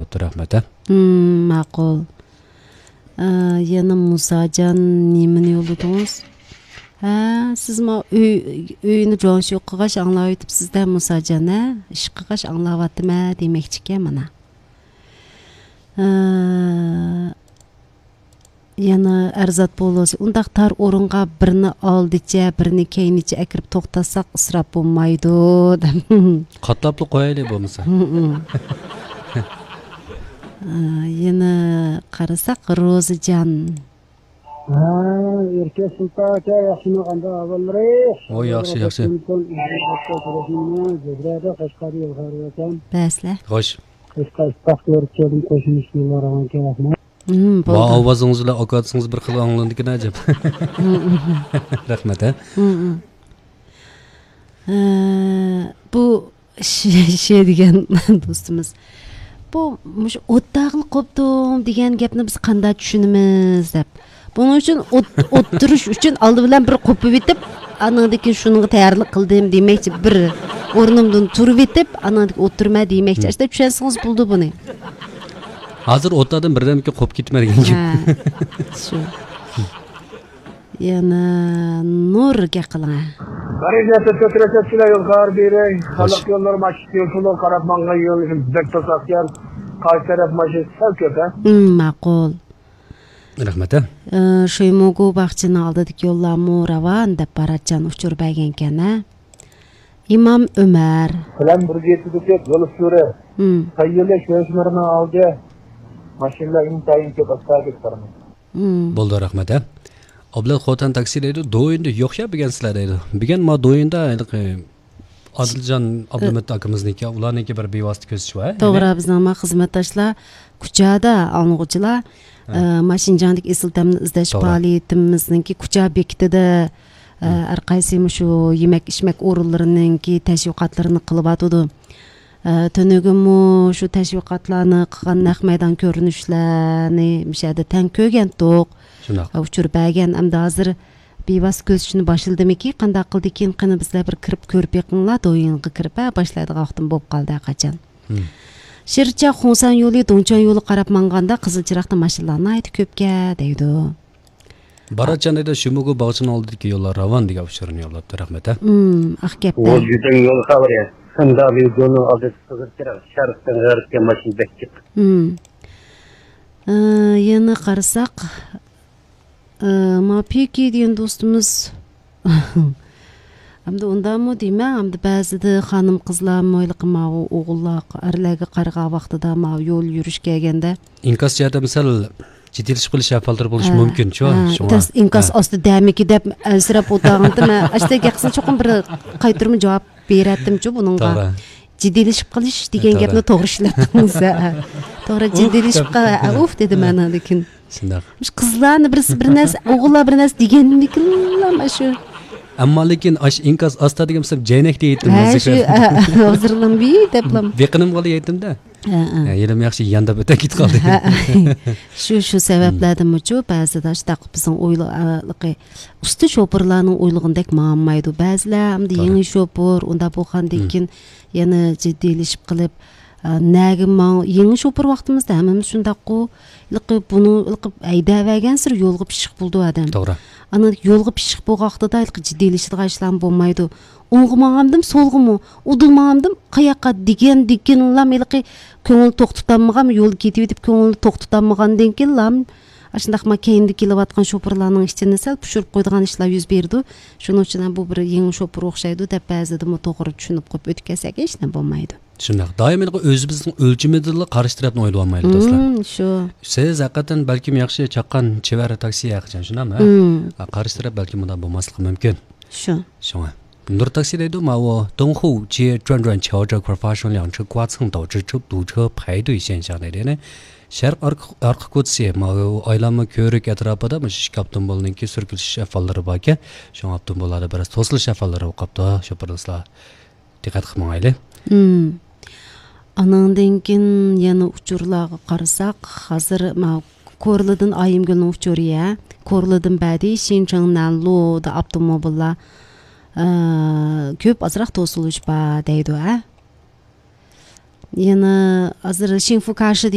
yo'labdi, rahmat. Ma'qul. Yana Musajon nimani yo'lladingiz? Siz ma uyni jonshuk qilgash anglab o'tibsiz-da Musajon, ish qilgash anglayaptimi demoqchi mana. Yana arzat bo'lsa, undaq tar o'ringa birini oldicha, birini keynicha akirib to'xtasak isrof bo'lmaydi. Qatlabli qo'yaylik bo'lmasa. Yana qarasak Rozijon. Erkak sulton aka yaxshimi qanday avvallari? O yaxshi. Basla. Xo'sh. Bo'ldi. Ovozingiz bilan okatingiz bir xil anglandikini ajab. Rahmat. Bu şey degan do'stimiz. Bu mush o'ttag'il qopdim degan gapni biz qanday tushunamiz deb. Buning uchun o'ttirish uchun oldi bilan bir qo'pib etib, anadagi shunga tayyorlik qildim demakchi, bir o'rnimdan turib etib, anadagi o'tirma demakchi. Işte tushunsangiz bo'ldi buni. Hozir o'tlardan birdaniga qo'p ketmagan gap. Shu. Yana Nurga qiling. Qarajatda to'tirasizlar yo'llar bering. Xalq yo'llar mashina yo'llar qarab mangan yo'lni bektor satgan qaysi taraf mashina ko'p. Ma'qul. Rahmat. Shoymogu baxchini oldidagi yo'llar Moravan deb barachan uchirbagan ekan. Imom Umar. Bilan birga ketib yo'l usturi. Tayyorlash yo'llarini oldi. Mashinalar intayin ko'p asarga chiqaramiz. Bo'ldi, rahmat. Ablat xotan taksidaydi, do'yinda yo'qshab bigansizlar deydi. Bigan ma do'yinda Adiljon Abdumat akamizniki, ularniki bir bevosita ko'zish va. To'g'ri, bizning xizmatdoshlar kuchada alg'uvchilar mashinjandik esiltamni izlash faoliyatimizningki kucha bekitida har qaysi shu yemak-ichmak o'rinlarininki tashviqotlarini qilib atadi. Tönügümü şu təşviqatlarını qılğan naq meydan görünüşlərini müşədə tən kögən toq. Uçur bəgən əmdə hazır bevas gözüşünü başıldımı ki, qanda qıldı keyin qını bizlər bir kirib körüp yaqınlar doyunğa kirib başladı vaqtim bo'lib qoldi qaçan. Şircha Xonsan yo'li, Donçan yo'li qarab manganda Qizilchiroqda mashinalarni aytib ko'pga deydi. Barachanida Shumugu bog'chini oldidagi yo'llar ravon degan ushurni yo'llabdi, rahmat. Aq gapda. O juda yo'l xabar ya. Sanda videonu aldı Qizilchiroq sharqdan g'arbga mashina bekib. Yana qarasak Mapiki degan do'stimiz hamda undamı deymi, hamda ba'zida xonim qizlar mo'yliqma o'g'illar arlarga qarg'a vaqtida ma yo'l yurish kelganda inkas jihati misol jiddiylashish qilish avvaldir bo'lishi mumkin, shunga. Inkas ostida damiki deb ansirab o'tag'andim. Ashtaga qilsa cho'qim bir qaytirma javob beratdim-chu buningga. Jiddiylashish qilish degan gapni to'g'ri ishlatdingiz. To'g'ri jiddiylashish uf dedi mana lekin. Shunday. Qizlarni bir narsa, o'g'illar bir narsa deganmikinlar shu. Ammo lekin ash inkas asta degamsam jaynak deydim. Hozirlanbi deblam. Beqinim qoldi aytdim-da. Yelim yaxshi yanda o'ta ketib qoldi. Shu sabablardanmi-chu ba'zida shtaq bizning o'yliqi usti shopirlarning o'ylig'indek muammaydi. Ba'zilar hamda yangi shopir unda bo'lgandan yana jiddiylashib qilib nagima yangi shopir vaqtimizda hammamiz shundaqku buni aydavergan sir yo'lga pishiq bo'ldi adam. To'g'ri. Ana yo'lga pishiq bo'lg'aqda jiddiylashadigan ishlar bo'lmaydi. O'ng'imag'andim, so'lg'imi, udilmag'andim, qayoqqa degan ilqi ko'ngil to'xtatolmagan, yo'l ketib etib ko'ngilni to'xtatolmagandan keyin ashundaq makeyinda kelayotgan shopirlarning ichini sal pishirib qo'ydigan ishlar yuz berdi. Shuning uchun bu bir yangi shopir o'xshaydi deb ba'zida to'g'ri tushunib qo'yib o'tkasak hech nima bo'lmaydi. Shunday. Doim o'zimizning o'lchimida qarshi tarafni o'ylab olmaydi do'stlar. Shu. Siz haqiqatan balkim yaxshi chaqqan chevara taksi yaqichan, shunami? Qarshi taraf balkim bundan bo'lmasligi mumkin. Shu. Shunga. Nur taksi deydi, ma wo Donghu街转转桥这块发生两车刮蹭导致堵车排队现象的呢。Sharq arqa ko'tsi ma aylanma ko'rik atrofida mush Abdumbolninki surkilish afallari bor ekan. Shu Abdumbollarda biroz to'silish afallari o'qibdi. Shopirlar diqqat qilmayli. Anandan keyin yana uchurlarga qarasak, hozir ma Ko'rlidan Ayimgulning uchuriya, Ko'rlidan badi Shinchangdan Lo'da avtomobillar ko'p azroq to'silish bor deydi. Yana hozir Shinfu qarshi